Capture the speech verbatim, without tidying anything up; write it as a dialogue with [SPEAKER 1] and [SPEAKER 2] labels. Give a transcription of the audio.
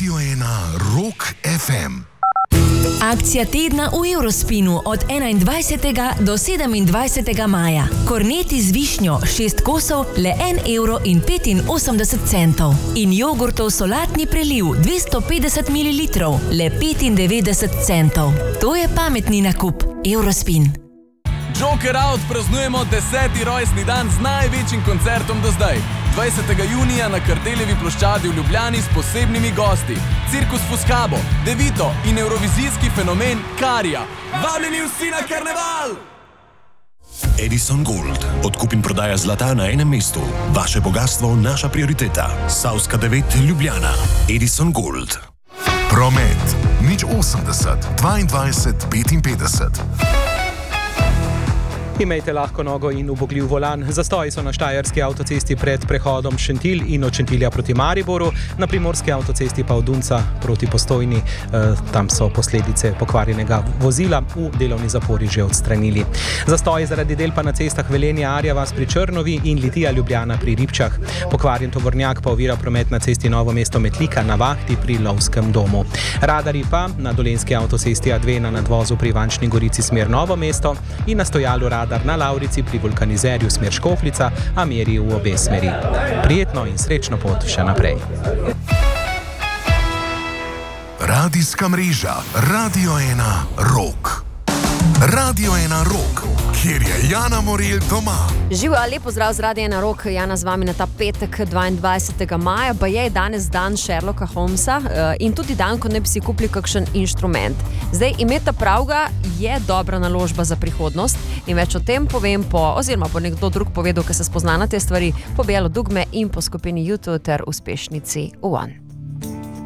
[SPEAKER 1] Radio ena Rock ef em.
[SPEAKER 2] Akcija tedna v Eurospinu od enaindvajsetega do sedemindvajsetega maja. Korneti z višnjo šest kosov le en evro in petinosemdeset centov. In jogurtov solatni preliv dvesto petdeset mililitrov le petindevetdeset centov. To je pametni nakup. Eurospin.
[SPEAKER 3] Joker Out praznujemo deseti rojstni dan z največjim koncertom do zdaj. dvajsetega junija na Kardeljevi ploščadi v Ljubljani s posebnimi gosti. Cirkus Fuskabo, Devito in evrovizijski fenomen Karija. Vabljeni vsi na karneval!
[SPEAKER 4] Edison Gold. Odkup in prodaja zlata na enem mestu. Vaše bogatstvo, naša prioriteta. Savska devet, Ljubljana. Edison Gold.
[SPEAKER 1] Promet. Nič osemdeset, dvaindvajset, petinpetdeset.
[SPEAKER 5] Imejte lahko nogo in ubogljiv volan. Zastoji so na štajerski avtocesti pred prehodom Šentilj in od Šentilja proti Mariboru, na primorski avtocesti pa od Dunca proti Postojni. E, tam so posledice pokvarjenega vozila v delovni zapori že odstranili. Zastoji zaradi del pa na cestah Velenje Arja vas pri Črnovi in Litija Ljubljana pri Ribčah. Pokvarjen tovornjak pa ovira promet na cesti Novo mesto Metlika na vahti pri Lovskem domu. Radari pa na dolenjski avtocesti A dve na nadvozu pri Ivančni Gorici smer Novo mesto in na stojalu radar na Lavrici pri vulkanizerju smer Škofljica, a meri v obe smeri. Prijetno in srečno pot še naprej.
[SPEAKER 1] Radijska mreža Radio ena Rock. Radio ena Rock, kjer je Jana Morel doma.
[SPEAKER 6] Živijo, lep pozdrav z Radia ena Rock. Jana z vami na ta petek dvaindvajsetega maja, pa je danes dan Sherlocka Holmesa in tudi dan, ko ne bi si kupili kakšen inštrument. Zdaj, imeta pravga je dobra naložba za prihodnost in več o tem povem po, oziroma po nekdo drug povedal, ki se spozna na te stvari, po Belo dugme in po skupini YouTube ter uspešnici One.